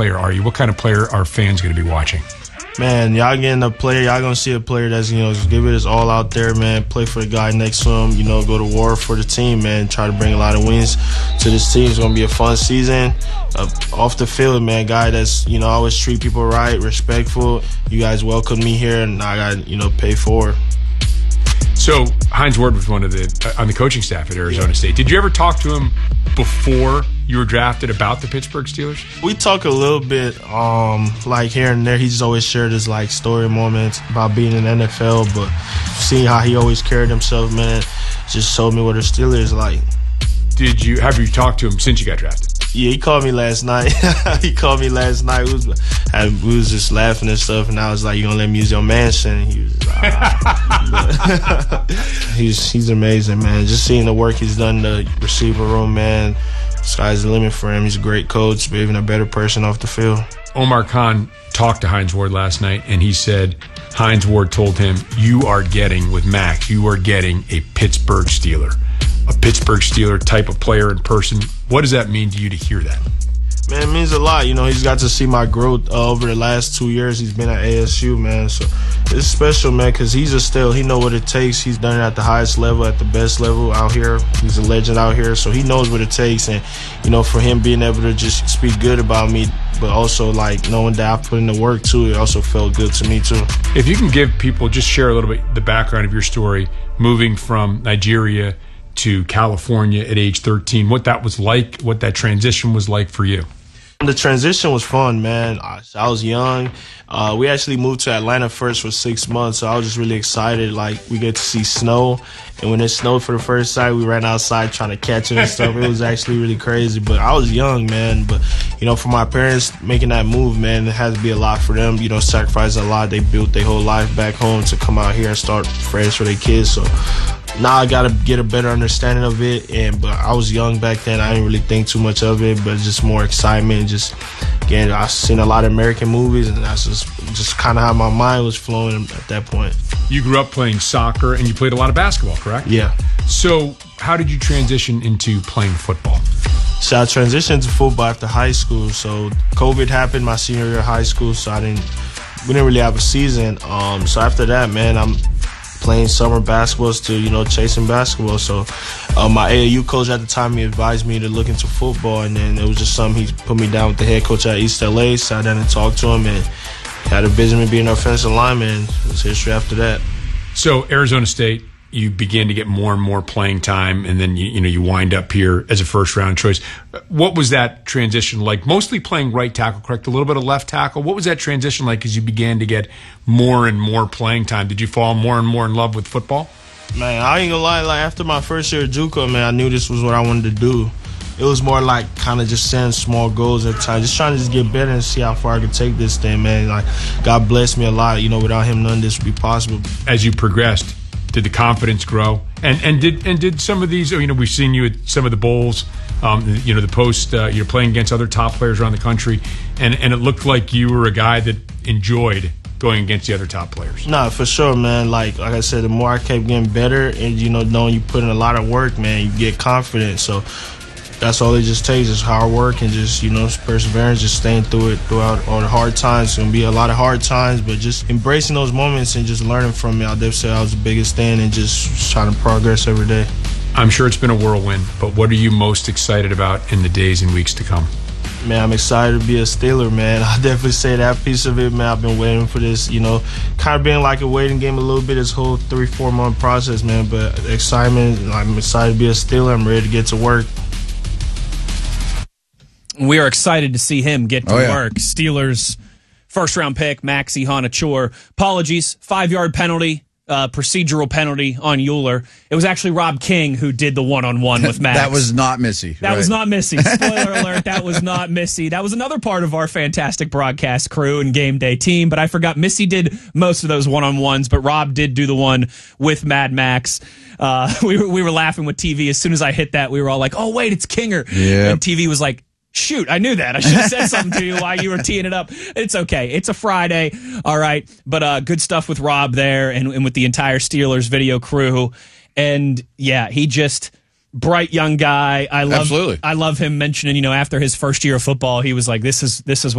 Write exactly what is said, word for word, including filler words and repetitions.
player are you? What kind of player are fans going to be watching? Man, y'all getting a player, y'all going to see a player that's, you know, give it his all out there, man. Play for the guy next to him, you know, go to war for the team, man. Try to bring a lot of wins to this team. It's going to be a fun season. Uh, off the field, man, guy that's, you know, always treat people right, respectful. You guys welcomed me here, and I got, you know, pay forward. So Hines Ward was one of the uh, on the coaching staff at Arizona yeah. State. Did you ever talk to him before you were drafted about the Pittsburgh Steelers? We talk a little bit, um, like here and there. He's always shared his like story moments about being in the N F L, but seeing how he always carried himself, man, just showed me what the Steelers like. Did you have you talked to him since you got drafted? Yeah, he called me last night. he called me last night. We was, we was just laughing and stuff, and I was like, "You gonna let me use your mansion?" He was like, ah. he's he's amazing, man. Just seeing the work he's done in the receiver room, man. Sky's the limit for him. He's a great coach, but even a better person off the field. Omar Khan talked to Hines Ward last night, and he said Hines Ward told him, "You are getting with Max. You are getting a Pittsburgh Steeler." A Pittsburgh Steeler type of player in person. What does that mean to you to hear that? Man, it means a lot. You know, he's got to see my growth uh, over the last two years. He's been at A S U, man. So it's special, man, because he's a still. He know what it takes. He's done it at the highest level, at the best level out here. He's a legend out here, so he knows what it takes. And, you know, for him being able to just speak good about me, but also, like, knowing that I put in the work, too, it also felt good to me, too. If you can give people, just share a little bit the background of your story, moving from Nigeria to California at age thirteen, what that was like, what that transition was like for you. The transition was fun, man. I, I was young. Uh, we actually moved to Atlanta first for six months, so I was just really excited. Like, we get to see snow, and when it snowed for the first time, we ran outside trying to catch it and stuff. It was actually really crazy, but I was young, man. But, you know, for my parents making that move, man, it had to be a lot for them. You know, sacrifice a lot. They built their whole life back home to come out here and start fresh for their kids, so now I got to get a better understanding of it, and but I was young back then. I didn't really think too much of it, but just more excitement. Just, again, I've seen a lot of American movies, and that's just, just kind of how my mind was flowing at that point. You grew up playing soccer, and you played a lot of basketball, correct? Yeah. So how did you transition into playing football? So I transitioned to football after high school. So COVID happened my senior year of high school, so I didn't, we didn't really have a season. Um, so after that, man, I'm playing summer basketball to, you know, chasing basketball. So uh, my A A U coach at the time, he advised me to look into football, and then it was just something he put me down with the head coach at East L A, sat down and talked to him, and had a vision of being an offensive lineman, and it was history after that. So Arizona State, you begin to get more and more playing time, and then you, you know you wind up here as a first round choice. What was that transition like? Mostly playing right tackle, correct? A little bit of left tackle. What was that transition like as you began to get more and more playing time? Did you fall more and more in love with football? Man, I ain't gonna lie. Like, after my first year at JUCO, man, I knew this was what I wanted to do. It was more like kind of just setting small goals at times, just trying to just get better and see how far I could take this thing, man. Like, God blessed me a lot. You know, without him, none of this would be possible. As you progressed, did the confidence grow? And and did and did some of these? You know, we've seen you at some of the bowls. Um, you know, the post. Uh, you're playing against other top players around the country, and and it looked like you were a guy that enjoyed going against the other top players. Nah, for sure, man. Like like I said, the more I kept getting better, and you know, knowing you put in a lot of work, man, you get confident. So that's all it just takes is hard work and just, you know, perseverance, just staying through it throughout all the hard times. It's going to be a lot of hard times, but just embracing those moments and just learning from it. I'll definitely say that was the biggest thing, and just trying to progress every day. I'm sure it's been a whirlwind, but what are you most excited about in the days and weeks to come? Man, I'm excited to be a Steeler, man. I'll definitely say that piece of it, man. I've been waiting for this, you know, kind of being like a waiting game a little bit, this whole three, four month process, man. But excitement, I'm excited to be a Steeler. I'm ready to get to work. We are excited to see him get to oh, yeah. work. Steelers first round pick, Maxi Honachor. Apologies, five-yard penalty, uh, procedural penalty on Euler. It was actually Rob King who did the one-on-one with Max. That was not Missy. That right. was not Missy. Spoiler alert, that was not Missy. That was another part of our fantastic broadcast crew and game day team, but I forgot Missy did most of those one-on-ones, but Rob did do the one with Mad Max. Uh, we, were, we were laughing with T V. As soon as I hit that, we were all like, oh, wait, it's Kinger. Yep. And T V was like, shoot, I knew that. I should have said something to you while you were teeing it up. It's okay. It's a Friday. All right. But uh, good stuff with Rob there and, and with the entire Steelers video crew. And, yeah, he just bright young guy. I love, Absolutely. I love him mentioning, you know, after his first year of football, he was like, this is this is what